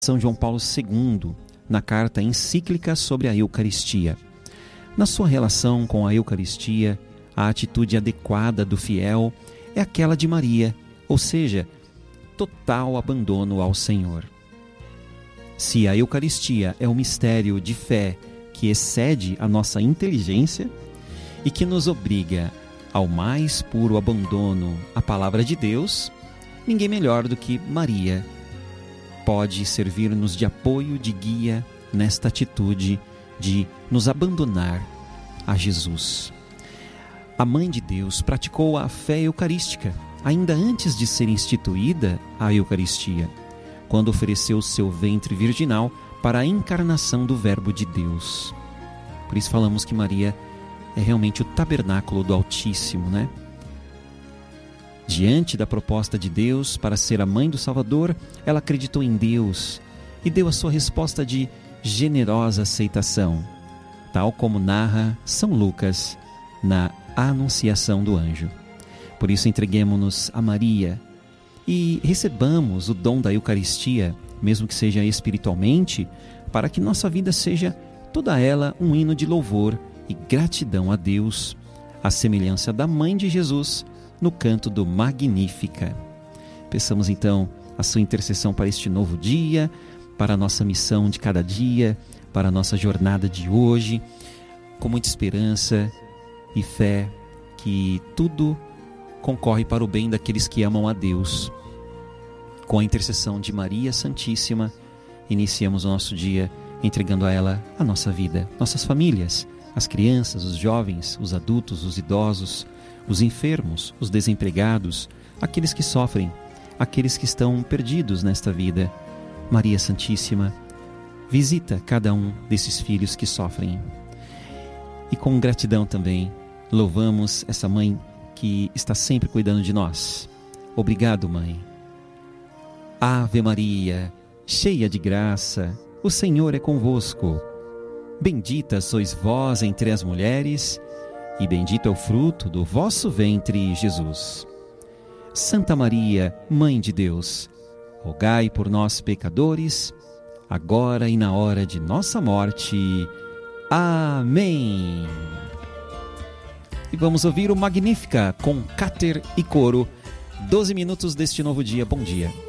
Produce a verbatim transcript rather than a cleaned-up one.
São João Paulo segundo, na carta encíclica sobre a Eucaristia. Na sua relação com a Eucaristia, a atitude adequada do fiel é aquela de Maria, ou seja, total abandono ao Senhor. Se a Eucaristia é um mistério de fé que excede a nossa inteligência e que nos obriga ao mais puro abandono à palavra de Deus, ninguém melhor do que Maria pode servir-nos de apoio, de guia nesta atitude de nos abandonar a Jesus. A Mãe de Deus praticou a fé eucarística ainda antes de ser instituída a Eucaristia, quando ofereceu seu ventre virginal para a encarnação do Verbo de Deus. Por isso falamos que Maria é realmente o tabernáculo do Altíssimo, né? Diante da proposta de Deus para ser a mãe do Salvador, ela acreditou em Deus e deu a sua resposta de generosa aceitação, tal como narra São Lucas na Anunciação do Anjo. Por isso entreguemo-nos a Maria e recebamos o dom da Eucaristia, mesmo que seja espiritualmente, para que nossa vida seja toda ela um hino de louvor e gratidão a Deus, à semelhança da Mãe de Jesus, no canto do Magnífica. Peçamos então a sua intercessão para este novo dia, para a nossa missão de cada dia, para a nossa jornada de hoje, com muita esperança e fé que tudo concorre para o bem daqueles que amam a Deus. Com a intercessão de Maria Santíssima, iniciamos o nosso dia entregando a ela a nossa vida, nossas famílias, as crianças, os jovens, os adultos, os idosos, os enfermos, os desempregados, aqueles que sofrem, aqueles que estão perdidos nesta vida. Maria Santíssima, visita cada um desses filhos que sofrem. E com gratidão também, louvamos essa mãe que está sempre cuidando de nós. Obrigado, Mãe. Ave Maria, cheia de graça, o Senhor é convosco. Bendita sois vós entre as mulheres, e bendito é o fruto do vosso ventre, Jesus. Santa Maria, Mãe de Deus, rogai por nós, pecadores, agora e na hora de nossa morte. Amém. E vamos ouvir o Magnífica com Cáter e coro. Doze minutos deste novo dia. Bom dia.